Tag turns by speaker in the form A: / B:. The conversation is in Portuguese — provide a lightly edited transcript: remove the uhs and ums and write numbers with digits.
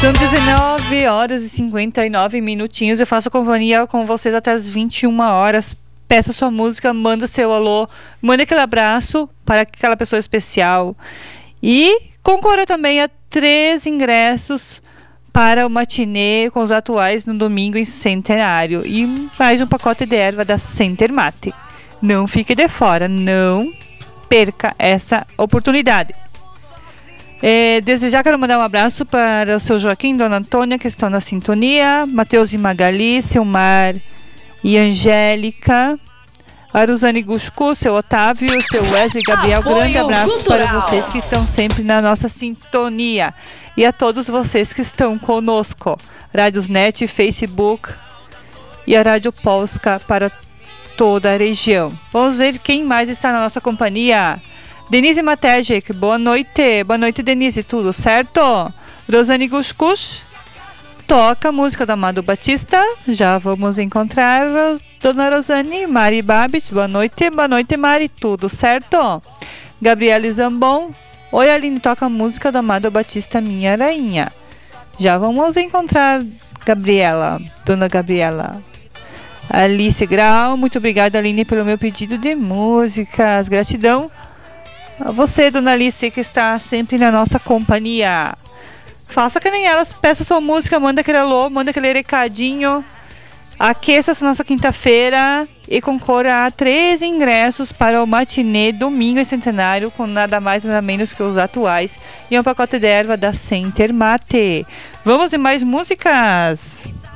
A: São 19 horas e 59 minutinhos. Eu faço companhia com vocês até as 21 horas. Peça sua música, manda seu alô, manda aquele abraço para aquela pessoa especial. E concorra também a 3 ingressos para o matinê com os atuais no domingo em Centenário. E mais um pacote de erva da Center Mate. Não fique de fora, não perca essa oportunidade. Desde já quero mandar um abraço para o seu Joaquim, Dona Antônia, que estão na sintonia, Matheus e Magali, Silmar e Angélica, a Rosane Guscu, seu Otávio, seu Wesley Gabriel. Grande abraço para vocês que estão sempre na nossa sintonia. E a todos vocês que estão conosco. Rádiosnet, Facebook e a Rádio Polska para toda a região. Vamos ver quem mais está na nossa companhia. Denise Matejek, boa noite. Boa noite, Denise, tudo certo? Rosane Guscus, toca a música do Amado Batista. Já vamos encontrar Dona Rosane. Mari Babich, boa noite. Boa noite, Mari, tudo certo? Gabriele Zambon, oi, Aline, toca a música do Amado Batista, Minha Rainha. Já vamos encontrar Gabriela, Dona Gabriela. Alice Grau, muito obrigada, Aline, pelo meu pedido de músicas. Gratidão a você, Dona Alice, que está sempre na nossa companhia. Faça que nem elas, peça sua música, manda aquele alô, manda aquele recadinho. Aqueça essa nossa quinta-feira e concorra a 3 ingressos para o matinê domingo em Centenário, com nada mais nada menos que os atuais, e um pacote de erva da Center Mate. Vamos de mais músicas?